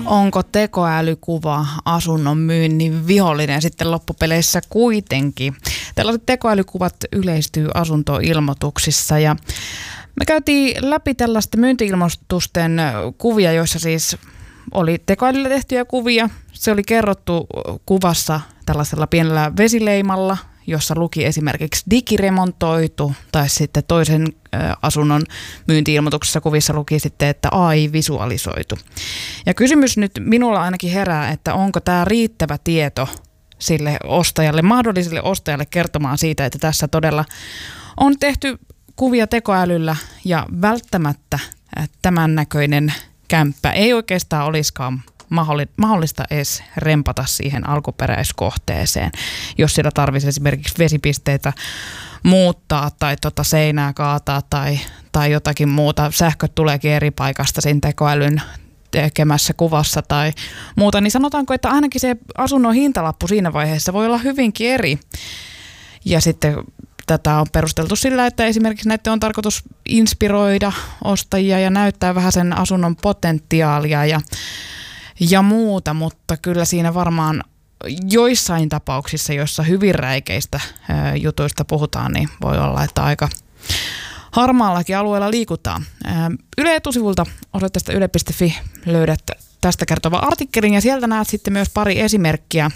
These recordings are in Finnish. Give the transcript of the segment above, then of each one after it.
Onko tekoälykuva asunnon myynnin vihollinen sitten loppupeleissä kuitenkin? Tällaiset tekoälykuvat yleistyy asuntoilmoituksissa ja me käytiin läpi tällaisten myynti-ilmoitusten kuvia, joissa siis oli tekoälyllä tehtyjä kuvia. Se oli kerrottu kuvassa tällaisella pienellä vesileimalla, jossa luki esimerkiksi digiremontoitu, tai sitten toisen asunnon myynti-ilmoituksessa kuvissa luki sitten, että AI visualisoitu. Ja kysymys nyt minulla ainakin herää, että onko tämä riittävä tieto sille ostajalle, mahdolliselle ostajalle kertomaan siitä, että tässä todella on tehty kuvia tekoälyllä ja välttämättä tämän näköinen kämppä ei oikeastaan olisikaan mahdollista edes rempata siihen alkuperäiskohteeseen, jos siellä tarvitsisi esimerkiksi vesipisteitä muuttaa tai seinää kaataa tai jotakin muuta. Sähköt tuleekin eri paikasta siinä tekoälyn tekemässä kuvassa tai muuta, niin sanotaanko, että ainakin se asunnon hintalappu siinä vaiheessa voi olla hyvinkin eri. Ja sitten tätä on perusteltu sillä, että esimerkiksi näiden on tarkoitus inspiroida ostajia ja näyttää vähän sen asunnon potentiaalia ja muuta, mutta kyllä siinä varmaan joissain tapauksissa, joissa hyvin räikeistä jutuista puhutaan, niin voi olla, että aika harmaallakin alueella liikutaan. Yle etusivulta osoitteesta yle.fi löydät tästä kertova artikkelin ja sieltä näet sitten myös pari esimerkkiä,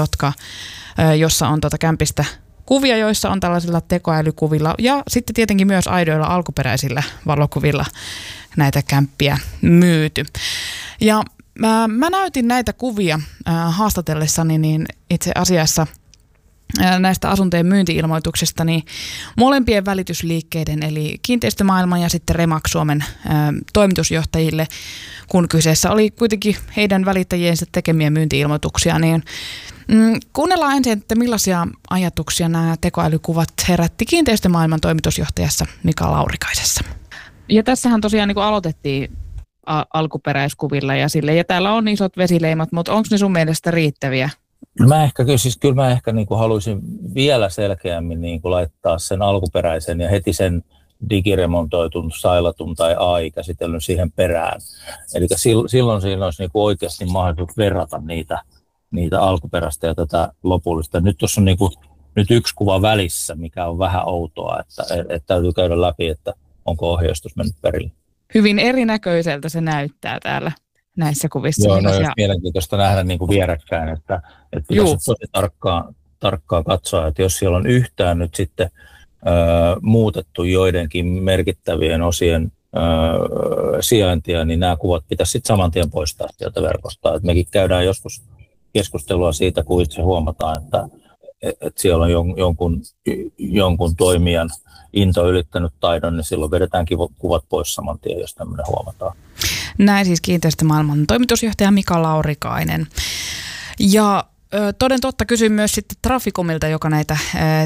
jossa on kämpistä kuvia, joissa on tällaisilla tekoälykuvilla ja sitten tietenkin myös aidoilla alkuperäisillä valokuvilla näitä kämppiä myyty. Ja mä näytin näitä kuvia haastatellessani niin itse asiassa näistä asuntojen myynti-ilmoituksista niin molempien välitysliikkeiden eli Kiinteistömaailman ja sitten Remax Suomen toimitusjohtajille, kun kyseessä oli kuitenkin heidän välittäjiensä tekemiä myynti-ilmoituksia, niin kuunnellaan ensin, että millaisia ajatuksia nämä tekoälykuvat herätti Kiinteistömaailman toimitusjohtajassa Mika Laurikaisessa. Ja tässähän tosiaan niin kuin aloitettiin alkuperäiskuvilla ja sille, ja täällä on isot vesileimat, mutta onko ne sun mielestä riittäviä? Kyllä mä ehkä niin kuin haluaisin vielä selkeämmin niin kuin laittaa sen alkuperäisen ja heti sen digiremontoitun, sailatun tai AI-käsitellyn siihen perään. Eli silloin siinä olisi niin kuin oikeasti mahdollisuus verrata niitä alkuperäistä ja tätä lopullista. Nyt tuossa on niin kuin, nyt yksi kuva välissä, mikä on vähän outoa, että täytyy käydä läpi, että onko ohjeistus mennyt perille. Hyvin erinäköiseltä se näyttää täällä näissä kuvissa. Joo, no olisi mielenkiintoista nähdä niin kuin vierekkäin, että pitäisi tosi tarkkaan katsoa, että jos siellä on yhtään nyt sitten muutettu joidenkin merkittävien osien sijaintia, niin nämä kuvat pitäisi sitten saman tien poistaa sieltä verkosta. Et mekin käydään joskus keskustelua siitä, kun itse huomataan, että siellä on jonkun toimijan into ylittänyt taidon, niin silloin vedetään kuvat pois saman tien, jos tämmöinen huomataan. Näin siis Kiinteistömaailman toimitusjohtaja Mika Laurikainen. Ja toden totta kysyin myös sitten Traficomilta, joka näitä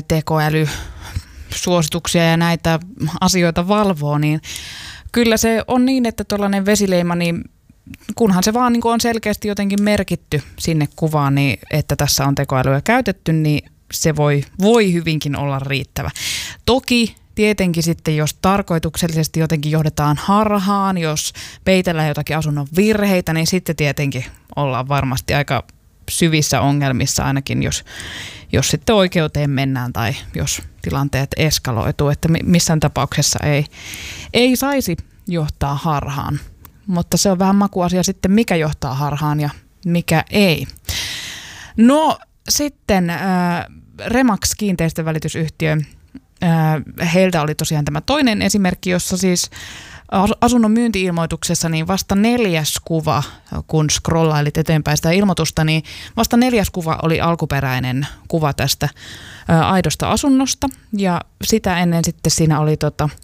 tekoälysuosituksia ja näitä asioita valvoo, niin kyllä se on niin, että tuollainen vesileima, niin kunhan se vaan niin kuin on selkeästi jotenkin merkitty sinne kuvaan, niin että tässä on tekoälyä käytetty, niin se voi hyvinkin olla riittävä. Toki tietenkin sitten, jos tarkoituksellisesti jotenkin johdetaan harhaan, jos peitellään jotakin asunnon virheitä, niin sitten tietenkin ollaan varmasti aika syvissä ongelmissa ainakin, jos sitten oikeuteen mennään tai jos tilanteet eskaloituu, että missään tapauksessa ei saisi johtaa harhaan. Mutta se on vähän makuasia sitten, mikä johtaa harhaan ja mikä ei. No sitten Remax kiinteistövälitysyhtiö, heiltä oli tosiaan tämä toinen esimerkki, jossa siis asunnon myynti-ilmoituksessa niin vasta 4. kuva, kun scrollailit eteenpäin sitä ilmoitusta, niin vasta 4. kuva oli alkuperäinen kuva tästä aidosta asunnosta ja sitä ennen sitten siinä oli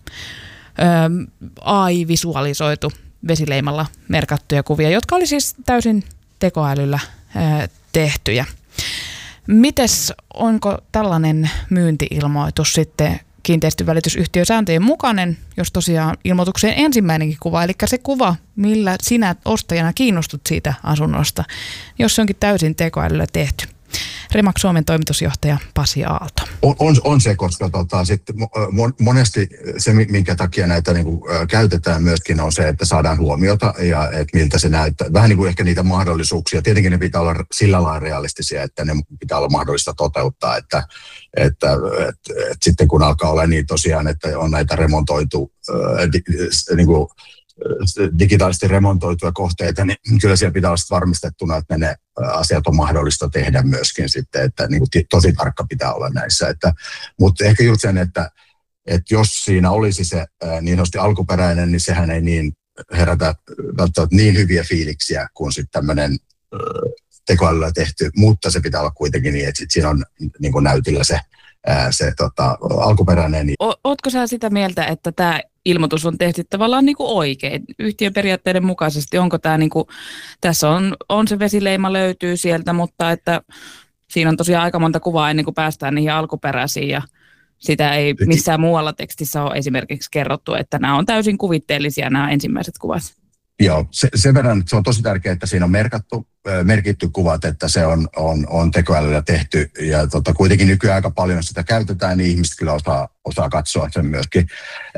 AI-visualisoitu vesileimalla merkattuja kuvia, jotka oli siis täysin tekoälyllä tehtyjä. Mites, onko tällainen myynti-ilmoitus sitten kiinteistövälitysyhtiösääntöjen mukainen, jos tosiaan ilmoitukseen ensimmäinenkin kuva, eli se kuva, millä sinä ostajana kiinnostut siitä asunnosta, jos se onkin täysin tekoälyllä tehty, Remax Suomen toimitusjohtaja Pasi Aalto. On se, koska sitten monesti se, minkä takia näitä niin kuin käytetään myöskin, on se, että saadaan huomiota ja että miltä se näyttää. Vähän niin kuin ehkä niitä mahdollisuuksia. Tietenkin ne pitää olla sillä lailla realistisia, että ne pitää olla mahdollista toteuttaa, että sitten kun alkaa olla niin tosiaan, että on näitä remontoitu niin kuin digitaalisesti remontoituja kohteita, niin kyllä siellä pitää olla varmistettuna, että ne asiat on mahdollista tehdä myöskin sitten, että niin kuin tosi tarkka pitää olla näissä. Mutta ehkä just sen, että jos siinä olisi se niin sanotusti alkuperäinen, niin sehän ei niin herätä välttämättä niin hyviä fiiliksiä kuin sitten tämmöinen tekoälyllä tehty, mutta se pitää olla kuitenkin niin, että sit siinä on niin kuin näytillä se alkuperäinen. Ootko sä sitä mieltä, että tämä ilmoitus on tehty tavallaan niin kuin oikein, yhtiön periaatteiden mukaisesti? Onko tämä niin kuin, tässä on se vesileima löytyy sieltä, mutta että siinä on tosiaan aika monta kuvaa ennen kuin päästään niihin alkuperäisiin ja sitä ei missään muualla tekstissä ole esimerkiksi kerrottu, että nämä on täysin kuvitteellisia nämä ensimmäiset kuvat. Joo, sen verran se on tosi tärkeää, että siinä on merkitty kuvat, että se on tekoälyllä tehty. Ja kuitenkin nykyään aika paljon sitä käytetään, niin ihmiset kyllä osaa katsoa sen myöskin.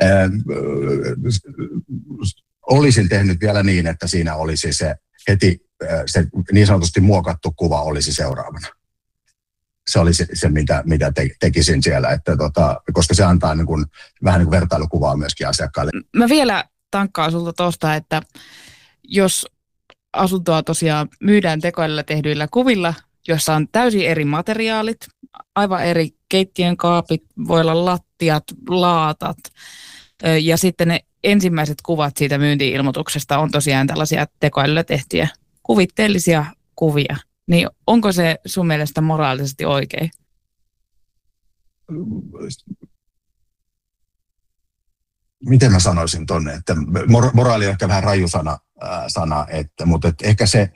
Olisin tehnyt vielä niin, että siinä olisi se heti se niin sanotusti muokattu kuva olisi seuraavana. Se oli se mitä tekisin siellä, että koska se antaa niin kuin, vähän niin kuin vertailukuvaa myöskin asiakkaille. Mä vielä tankkaan sulta tuosta, että jos asuntoa tosiaan myydään tekoälyllä tehdyillä kuvilla, jossa on täysin eri materiaalit, aivan eri keittiön kaapit, voi olla lattiat, laatat, ja sitten ne ensimmäiset kuvat siitä myynti-ilmoituksesta on tosiaan tällaisia tekoälyllä tehtyjä kuvitteellisia kuvia, niin onko se sun mielestä moraalisesti oikein? Miten mä sanoisin tonne, että moraali on ehkä vähän raju sana mutta ehkä se,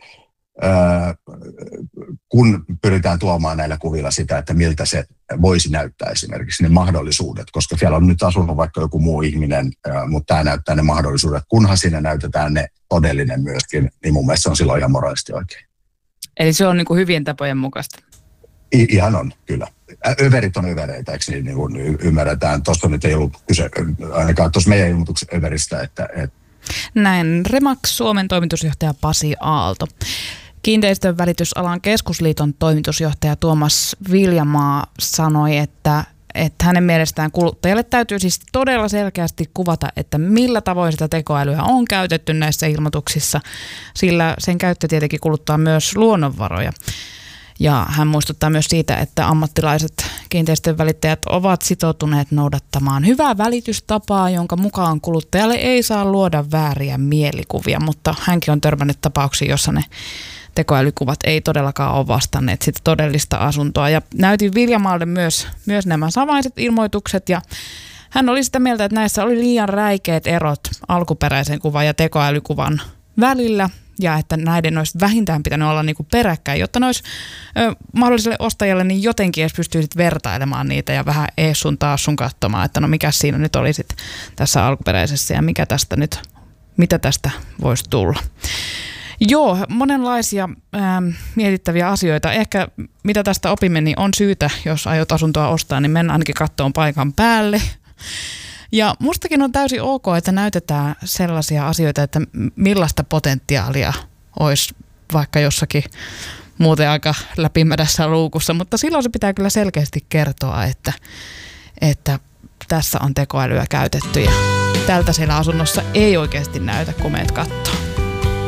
kun pyritään tuomaan näillä kuvilla sitä, että miltä se voisi näyttää esimerkiksi ne mahdollisuudet, koska siellä on nyt asunut vaikka joku muu ihminen, mutta tämä näyttää ne mahdollisuudet, kunhan siinä näytetään ne todellinen myöskin, niin mun mielestä se on silloin ihan moraalisesti oikein. Eli se on niin kuin hyvien tapojen mukaista? Ihan on, kyllä. Överit on övereitä, eikö niin kuin ymmärretään? Tuossa nyt ei ollut kyse, ainakaan tuossa meidän ilmoituksen överistä. Näin Remax Suomen toimitusjohtaja Pasi Aalto. Kiinteistön välitysalan keskusliiton toimitusjohtaja Tuomas Viljamaa sanoi, että hänen mielestään kuluttajalle täytyy siis todella selkeästi kuvata, että millä tavoin sitä tekoälyä on käytetty näissä ilmoituksissa, sillä sen käyttö tietenkin kuluttaa myös luonnonvaroja. Ja hän muistuttaa myös siitä, että ammattilaiset kiinteistön välittäjät ovat sitoutuneet noudattamaan hyvää välitystapaa, jonka mukaan kuluttajalle ei saa luoda vääriä mielikuvia, mutta hänkin on törmännyt tapauksiin, jossa ne tekoälykuvat ei todellakaan ole vastanneet sitä todellista asuntoa. Ja näytin Viljamaalle myös nämä samaiset ilmoitukset ja hän oli sitä mieltä, että näissä oli liian räikeät erot alkuperäisen kuvan ja tekoälykuvan välillä. Ja että näiden olisi vähintään pitänyt olla niin kuin peräkkäin, jotta ne olisi mahdolliselle ostajalle niin jotenkin edes pystyisit vertailemaan niitä ja vähän ees sun taas sun katsomaan, että no mikä siinä nyt oli sit tässä alkuperäisessä ja mitä tästä voisi tulla. Joo, monenlaisia mietittäviä asioita. Ehkä mitä tästä opimme, niin on syytä, jos aiot asuntoa ostaa, niin mennä ainakin kattoon paikan päälle. Ja mustakin on täysin ok, että näytetään sellaisia asioita, että millaista potentiaalia olisi vaikka jossakin muuten aika läpimädässä luukussa, mutta silloin se pitää kyllä selkeästi kertoa, että tässä on tekoälyä käytetty ja tältä siellä asunnossa ei oikeasti näytä, kun meet kattoo.